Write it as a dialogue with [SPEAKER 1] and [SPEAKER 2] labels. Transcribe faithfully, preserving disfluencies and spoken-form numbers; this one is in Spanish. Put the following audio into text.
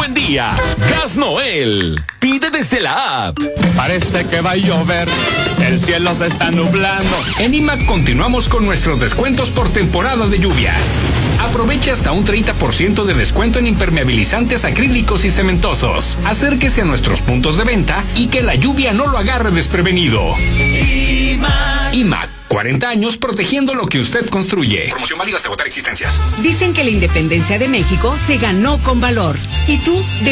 [SPEAKER 1] buen día. Gas Noel. Pide desde la app.
[SPEAKER 2] Parece que va a llover. El cielo se está nublando.
[SPEAKER 1] En I M A C continuamos con nuestros descuentos por temporada de lluvias. Aproveche hasta un treinta por ciento de descuento en impermeabilizantes acrílicos y cementosos. Acérquese a nuestros puntos de venta y que la lluvia no lo agarre desprevenido. I M A C. I M A C. cuarenta años protegiendo lo que usted construye. Promoción válida hasta agotar existencias.
[SPEAKER 3] Dicen que la independencia de México se ganó con valor. ¿Y tú?